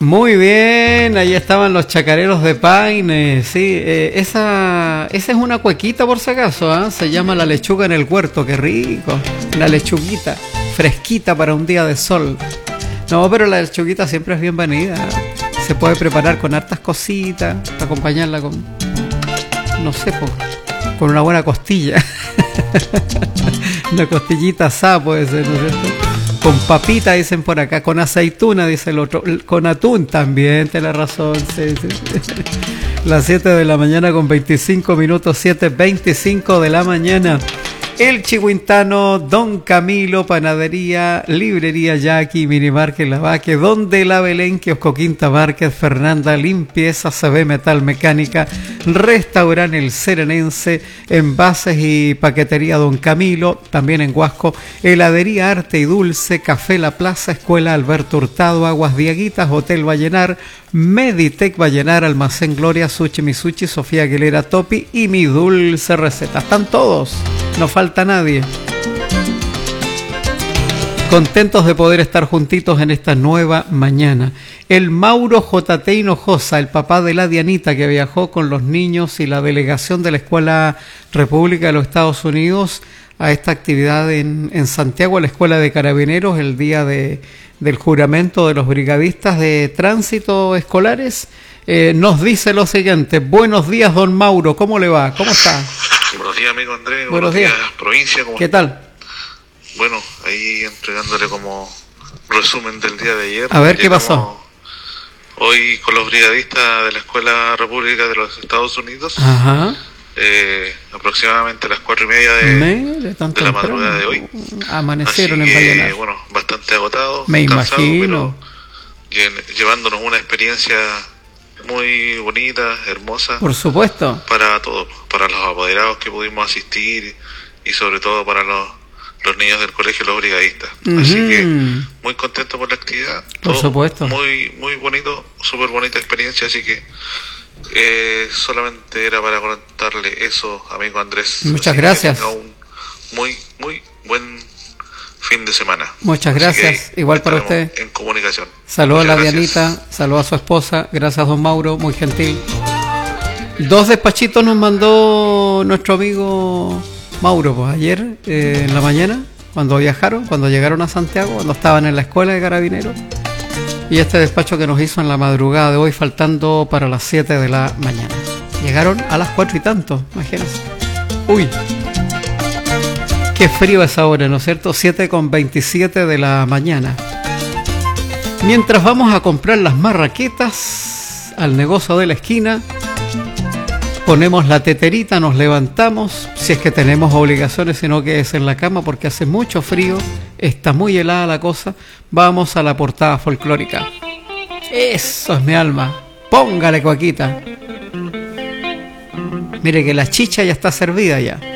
Muy bien, ahí estaban los chacareros de Paine, sí, esa es una cuequita por si acaso, ¿eh? Se llama la lechuga en el huerto, qué rico, una lechuguita fresquita para un día de sol. No, pero la lechuguita siempre es bienvenida, se puede preparar con hartas cositas, acompañarla con, no sé, con una buena costilla, una costillita asada puede ser, ¿no es cierto? Con papita dicen por acá, con aceituna dice el otro, con atún también, tiene razón, sí. Las 7 de la mañana con 25 minutos, 7:25 de la mañana. El Chihuintano, Don Camilo, Panadería, Librería Jackie, Minimarket Lavaque, Donde la Belén, Kiosco Quinta Márquez, Fernanda, Limpieza, CB Metal Mecánica, Restaurante El Serenense, Envases y Paquetería Don Camilo, también en Huasco, Heladería Arte y Dulce, Café La Plaza, Escuela Alberto Hurtado, Aguas Diaguitas, Hotel Vallenar, Meditec Vallenar, Almacén Gloria, Sushi Misuchi, Sofía Aguilera Topi y Mi Dulce Receta. Están todos, no falta nadie. Contentos de poder estar juntitos en esta nueva mañana. El Mauro JT Hinojosa, el papá de la Dianita que viajó con los niños y la delegación de la Escuela República de los Estados Unidos a esta actividad en Santiago, a la Escuela de Carabineros, el día del juramento de los brigadistas de tránsito escolares, nos dice lo siguiente. Buenos días, don Mauro, ¿cómo le va? ¿Cómo está? Buenos días, amigo Andrés. Buenos días, provincia. ¿Qué tal? Bueno, ahí entregándole como resumen del día de ayer. A ver, ¿qué pasó? Hoy con los brigadistas de la Escuela República de los Estados Unidos. Ajá. Aproximadamente a las 4:30 de la madrugada de hoy. Amanecieron así en Vallenar. Bueno, bastante agotados. Me imagino. Pero llevándonos una experiencia muy bonita, hermosa. Por supuesto. Para todos, para los apoderados que pudimos asistir y sobre todo para los niños del colegio, los brigadistas. Así que muy contento por la actividad. Por supuesto. Muy bonito, súper bonita experiencia, así que solamente era para contarle eso, amigo Andrés. Muchas gracias. Que tenga un muy buen fin de semana. Muchas gracias. Igual para usted. En comunicación. Saludos a la Dianita, saludos a su esposa. Gracias, don Mauro, muy gentil. 2 despachitos nos mandó nuestro amigo Mauro, pues ayer en la mañana, cuando viajaron, cuando llegaron a Santiago, cuando estaban en la escuela de Carabineros. Y este despacho que nos hizo en la madrugada de hoy, faltando para las 7 de la mañana. Llegaron a las 4 y tanto, imagínense. Uy, qué frío es ahora, ¿no es cierto? 7:27 de la mañana. Mientras vamos a comprar las marraquetas al negocio de la esquina, ponemos la teterita, nos levantamos, si es que tenemos obligaciones, sino que es en la cama porque hace mucho frío, está muy helada la cosa. Vamos a la portada folclórica. Eso es mi alma. Póngale, coaquita. Mire que la chicha ya está servida ya.